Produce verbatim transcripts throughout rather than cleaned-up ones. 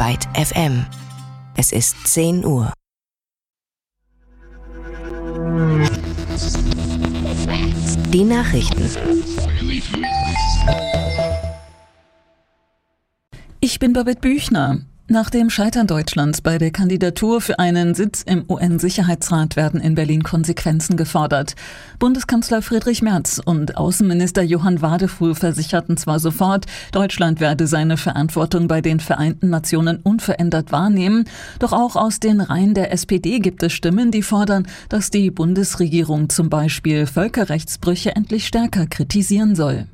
Byte F M. Es ist zehn Uhr. Die Nachrichten. Ich bin Babette Büchner. Nach dem Scheitern Deutschlands bei der Kandidatur für einen Sitz im U N-Sicherheitsrat werden in Berlin Konsequenzen gefordert. Bundeskanzler Friedrich Merz und Außenminister Johann Wadefuhl versicherten zwar sofort, Deutschland werde seine Verantwortung bei den Vereinten Nationen unverändert wahrnehmen, doch auch aus den Reihen der S P D gibt es Stimmen, die fordern, dass die Bundesregierung zum Beispiel Völkerrechtsbrüche endlich stärker kritisieren soll.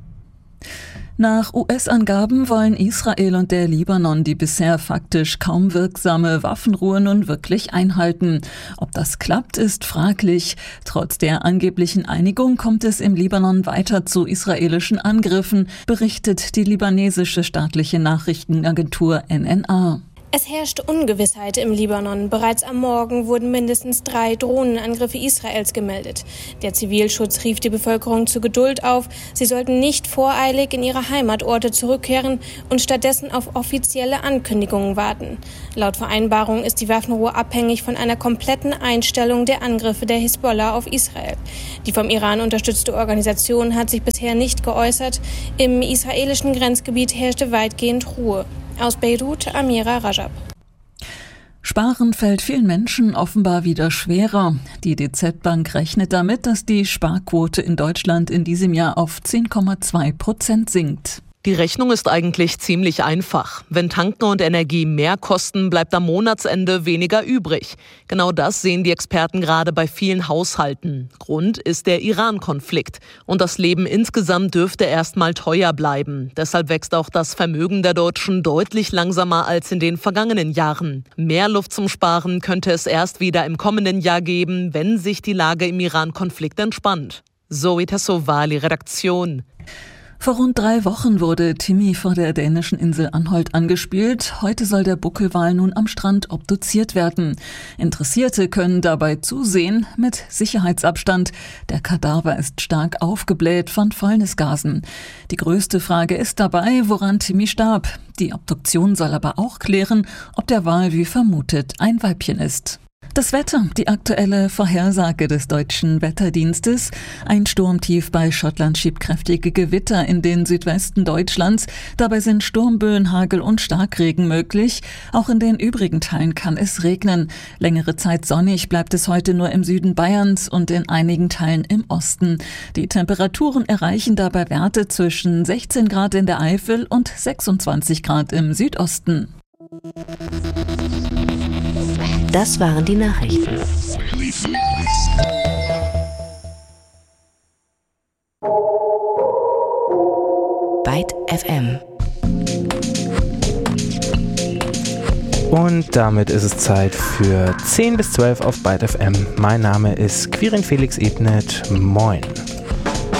Nach U S-Angaben wollen Israel und der Libanon die bisher faktisch kaum wirksame Waffenruhe nun wirklich einhalten. Ob das klappt, ist fraglich. Trotz der angeblichen Einigung kommt es im Libanon weiter zu israelischen Angriffen, berichtet die libanesische staatliche Nachrichtenagentur N N A. Es herrscht Ungewissheit im Libanon. Bereits am Morgen wurden mindestens drei Drohnenangriffe Israels gemeldet. Der Zivilschutz rief die Bevölkerung zu Geduld auf. Sie sollten nicht voreilig in ihre Heimatorte zurückkehren und stattdessen auf offizielle Ankündigungen warten. Laut Vereinbarung ist die Waffenruhe abhängig von einer kompletten Einstellung der Angriffe der Hisbollah auf Israel. Die vom Iran unterstützte Organisation hat sich bisher nicht geäußert. Im israelischen Grenzgebiet herrschte weitgehend Ruhe. Aus Beirut, Amira Rajab. Sparen fällt vielen Menschen offenbar wieder schwerer. Die D Z Bank rechnet damit, dass die Sparquote in Deutschland in diesem Jahr auf zehn Komma zwei Prozent sinkt. Die Rechnung ist eigentlich ziemlich einfach. Wenn Tanken und Energie mehr kosten, bleibt am Monatsende weniger übrig. Genau das sehen die Experten gerade bei vielen Haushalten. Grund ist der Iran-Konflikt. Und das Leben insgesamt dürfte erstmal teuer bleiben. Deshalb wächst auch das Vermögen der Deutschen deutlich langsamer als in den vergangenen Jahren. Mehr Luft zum Sparen könnte es erst wieder im kommenden Jahr geben, wenn sich die Lage im Iran-Konflikt entspannt. Zoe Tassovali, Redaktion. Vor rund drei Wochen wurde Timmy vor der dänischen Insel Anholt angespielt. Heute soll der Buckelwal nun am Strand obduziert werden. Interessierte können dabei zusehen mit Sicherheitsabstand. Der Kadaver ist stark aufgebläht von Fäulnisgasen. Die größte Frage ist dabei, woran Timmy starb. Die Obduktion soll aber auch klären, ob der Wal wie vermutet ein Weibchen ist. Das Wetter, die aktuelle Vorhersage des deutschen Wetterdienstes. Ein Sturmtief bei Schottland schiebt kräftige Gewitter in den Südwesten Deutschlands. Dabei sind Sturmböen, Hagel und Starkregen möglich. Auch in den übrigen Teilen kann es regnen. Längere Zeit sonnig bleibt es heute nur im Süden Bayerns und in einigen Teilen im Osten. Die Temperaturen erreichen dabei Werte zwischen sechzehn Grad in der Eifel und sechsundzwanzig Grad im Südosten. Das waren die Nachrichten. Byte F M. Und damit ist es Zeit für zehn bis zwölf auf Byte F M. Mein Name ist Quirin Felix Ebnet. Moin.